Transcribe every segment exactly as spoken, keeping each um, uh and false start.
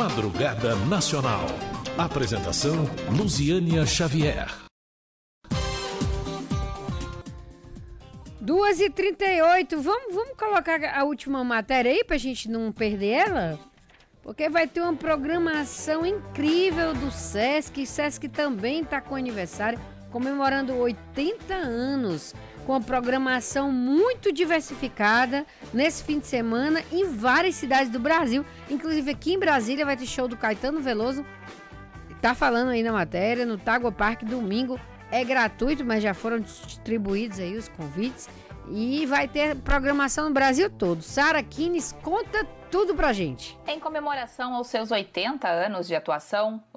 Madrugada Nacional. Apresentação Luziânia Xavier. duas e trinta e oito, vamos, vamos colocar a última matéria aí pra gente não perder ela? Porque vai ter uma programação incrível do Sesc. Sesc também está com aniversário, comemorando oitenta anos, com uma programação muito diversificada nesse fim de semana em várias cidades do Brasil. Inclusive aqui em Brasília vai ter show do Caetano Veloso. Tá falando aí na matéria, no Tágua Parque, domingo. É gratuito, mas já foram distribuídos aí os convites. E vai ter programação no Brasil todo. Sara Kines conta tudo pra gente. Em comemoração aos seus oitenta anos de atuação, o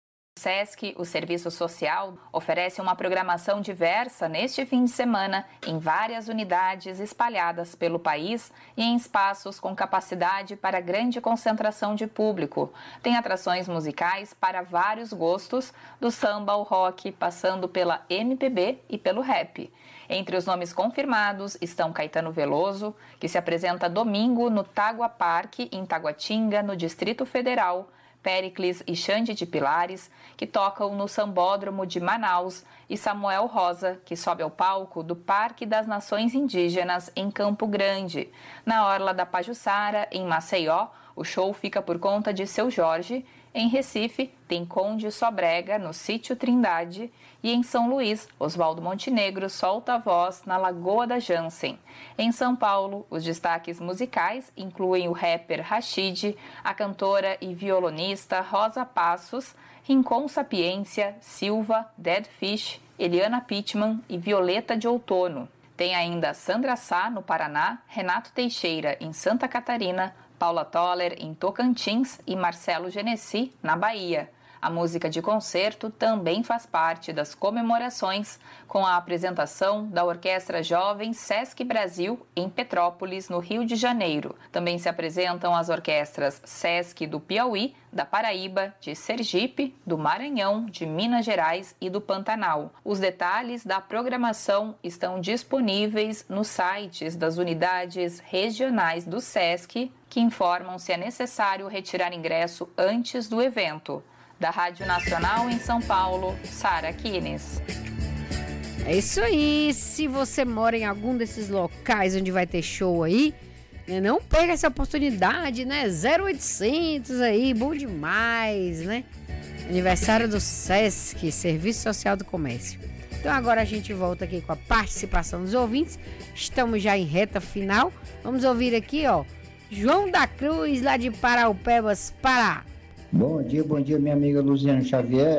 Sesc, o Serviço Social, oferece uma programação diversa neste fim de semana em várias unidades espalhadas pelo país e em espaços com capacidade para grande concentração de público. Tem atrações musicais para vários gostos, do samba ao rock, passando pela M P B e pelo rap. Entre os nomes confirmados estão Caetano Veloso, que se apresenta domingo no Tágua Parque, em Taguatinga, no Distrito Federal, Péricles e Xande de Pilares, que tocam no Sambódromo de Manaus, e Samuel Rosa, que sobe ao palco do Parque das Nações Indígenas, em Campo Grande. Na Orla da Pajuçara, em Maceió, o show fica por conta de Seu Jorge. Em Recife, tem Conde Sobrega, no Sítio Trindade. E em São Luís, Oswaldo Montenegro solta a voz na Lagoa da Jansen. Em São Paulo, os destaques musicais incluem o rapper Rashid, a cantora e violonista Rosa Passos, Rincon Sapiência, Silva, Dead Fish, Eliana Pittman e Violeta de Outono. Tem ainda Sandra Sá, no Paraná, Renato Teixeira, em Santa Catarina, Paula Toller, em Tocantins, e Marcelo Genesi, na Bahia. A música de concerto também faz parte das comemorações, com a apresentação da Orquestra Jovem Sesc Brasil, em Petrópolis, no Rio de Janeiro. Também se apresentam as orquestras Sesc do Piauí, da Paraíba, de Sergipe, do Maranhão, de Minas Gerais e do Pantanal. Os detalhes da programação estão disponíveis nos sites das unidades regionais do Sesc, que informam se é necessário retirar ingresso antes do evento. Da Rádio Nacional em São Paulo, Sara Kines. É isso aí, se você mora em algum desses locais onde vai ter show aí, né, não perca essa oportunidade, né? zero oitocentos aí, bom demais, né? Aniversário do Sesc, Serviço Social do Comércio. Então agora a gente volta aqui com a participação dos ouvintes. Estamos já em reta final. Vamos ouvir aqui, ó, João da Cruz, lá de Paraupebas, Pará. Bom dia, bom dia, minha amiga Luziana Xavier.